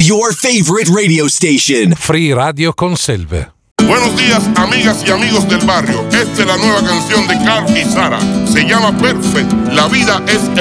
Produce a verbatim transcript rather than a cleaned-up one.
your favorite radio station. Free Radio Conselve. Buenos días, amigas y amigos del barrio. Esta es la nueva canción de Carl y Sara. Se llama Perfect. La vida es